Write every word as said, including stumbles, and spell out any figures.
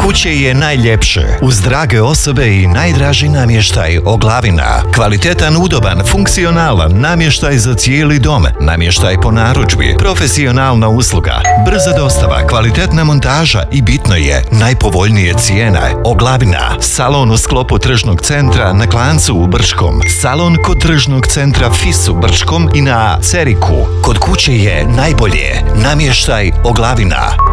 kuće je najljepše, uz drage osobe i najdraži namještaj Oglavina. Kvalitetan, udoban, funkcionalan namještaj za cijeli dom, namještaj po narudžbi, profesionalna usluga, brza dostava, kvalitetna montaža i bitno je, najpovoljnije cijene. Oglavina, salon u sklopu tržnog centra na Klancu u Brčkom, salon kod tržnog centra Fis u Brčkom i na Ceriku. Kod kuće je najbolje, namještaj Oglavina.